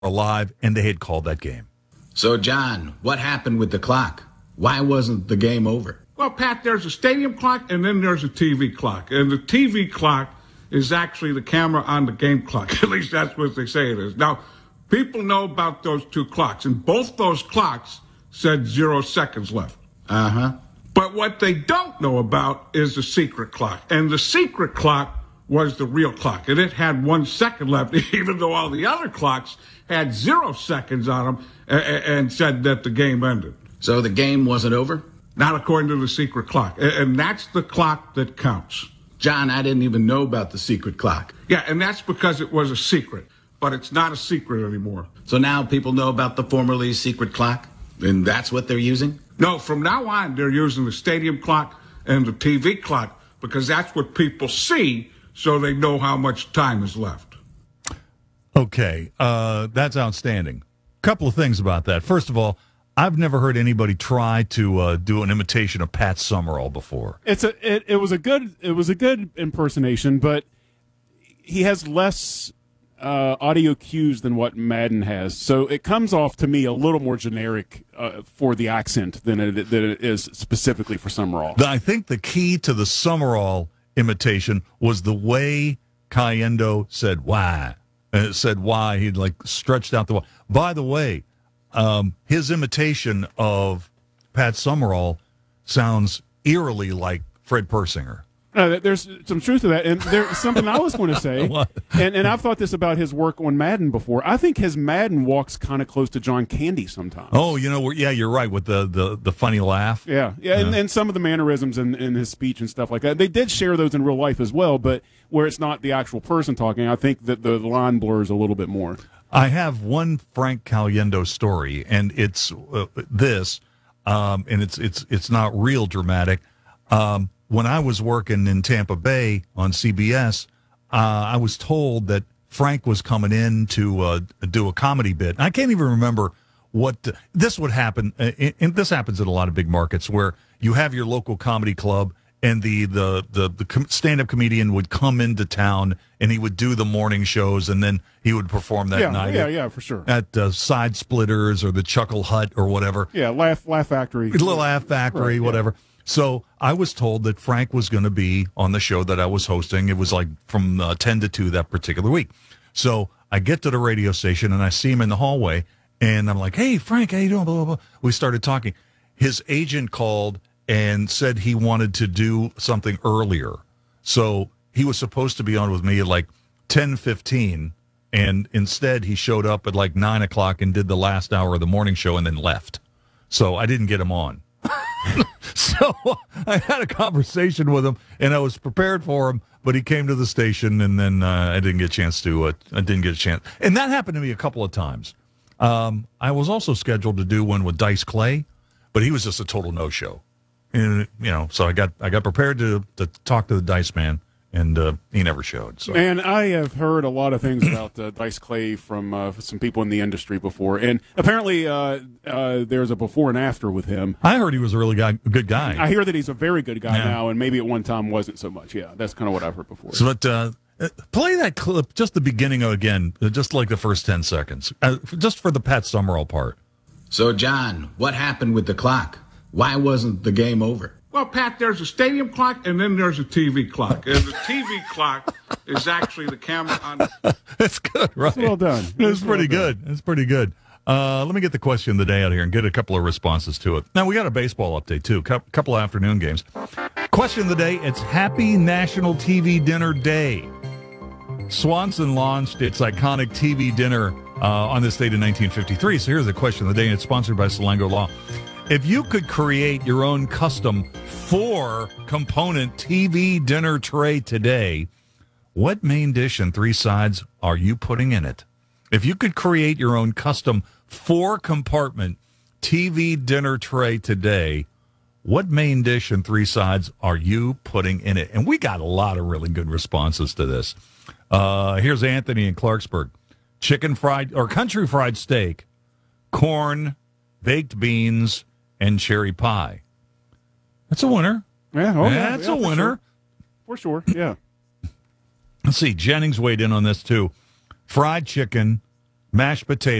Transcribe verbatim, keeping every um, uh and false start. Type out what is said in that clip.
alive, and they had called that game. So, John, what happened with the clock? Why wasn't the game over? Well, Pat, there's a stadium clock and then there's a T V clock. And the T V clock is actually the camera on the game clock. At least that's what they say it is. Now, people know about those two clocks, and both those clocks said zero seconds left. Uh-huh. But what they don't know about is the secret clock. And the secret clock was the real clock. And it had one second left, even though all the other clocks had zero seconds on them and said that the game ended. So the game wasn't over? Not according to the secret clock. And that's the clock that counts. John, I didn't even know about the secret clock. Yeah, and that's because it was a secret. But it's not a secret anymore. So now people know about the formerly secret clock? And that's what they're using? No, from now on, they're using the stadium clock and the T V clock because that's what people see so they know how much time is left. Okay, uh, that's outstanding. Couple of things about that. First of all, I've never heard anybody try to uh, do an imitation of Pat Summerall before. It's a it, it was a good it was a good impersonation, but he has less uh, audio cues than what Madden has, so it comes off to me a little more generic uh, for the accent than it than it is specifically for Summerall. I think the key to the Summerall imitation was the way Cayendo said "why," and it said "why." He'd like stretched out the "why." By the way. Um, his imitation of Pat Summerall sounds eerily like Fred Persinger. Uh, there's some truth to that, and there's something I was going to say, and, and I've thought this about his work on Madden before. I think his Madden walks kind of close to John Candy sometimes. Oh, you know, yeah, you're right, with the, the, the funny laugh. Yeah, yeah, yeah. And, and some of the mannerisms in, in his speech and stuff like that. They did share those in real life as well, but where it's not the actual person talking, I think that the line blurs a little bit more. I have one Frank Caliendo story, and it's uh, this, um, and it's it's it's not real dramatic. Um, when I was working in Tampa Bay on C B S, uh, I was told that Frank was coming in to uh, do a comedy bit. I can't even remember what uh, this would happen, uh, and this happens in a lot of big markets where you have your local comedy club. And the the the, the stand-up comedian would come into town, and he would do the morning shows, and then he would perform that yeah, night. Yeah, at, yeah, for sure. At uh, Side Splitters or the Chuckle Hut or whatever. Yeah, Laugh Laugh Factory. Little Laugh Factory, right, whatever. Yeah. So I was told that Frank was going to be on the show that I was hosting. It was like from uh, ten to two that particular week. So I get to the radio station, and I see him in the hallway, and I'm like, hey, Frank, how you doing? Blah, blah, blah. We started talking. His agent called and said he wanted to do something earlier. So he was supposed to be on with me at like ten fifteen, and instead he showed up at like nine o'clock and did the last hour of the morning show and then left. So I didn't get him on. So I had a conversation with him, and I was prepared for him, but he came to the station, and then uh, I didn't get a chance to, uh, I didn't get a chance. And that happened to me a couple of times. Um, I was also scheduled to do one with Dice Clay, but he was just a total no-show. And, you know, so I got I got prepared to, to talk to the Dice Man, and uh, he never showed. So. And I have heard a lot of things about uh, Dice Clay from uh, some people in the industry before, and apparently uh, uh, there's a before and after with him. I heard he was a really guy, good guy. I hear that he's a very good guy yeah. now, and maybe at one time wasn't so much. Yeah, that's kind of what I've heard before. So, but uh, play that clip, just the beginning again, just like the first ten seconds, uh, just for the Pat Summerall part. So, John, what happened with the clock? Why wasn't the game over? Well, Pat, there's a stadium clock and then there's a T V clock. And the T V clock is actually the camera on the... That's good, right? That's well done. That's, That's pretty well good. That's pretty good. Uh, let me get the question of the day out here and get a couple of responses to it. Now, we got a baseball update, too. A couple of afternoon games. Question of the day, it's Happy National T V Dinner Day. Swanson launched its iconic T V dinner uh, on this date in nineteen fifty-three. So here's the question of the day, and it's sponsored by Salango Law. If you could create your own custom four-component T V dinner tray today, what main dish and three sides are you putting in it? If you could create your own custom four-compartment T V dinner tray today, what main dish and three sides are you putting in it? And we got a lot of really good responses to this. Uh, here's Anthony in Clarksburg. Chicken fried or country fried steak, corn, baked beans, and cherry pie. That's a winner. Yeah, oh, yeah that's yeah, a winner. For sure. for sure, yeah. Let's see. Jennings weighed in on this, too. Fried chicken, Mashed potatoes.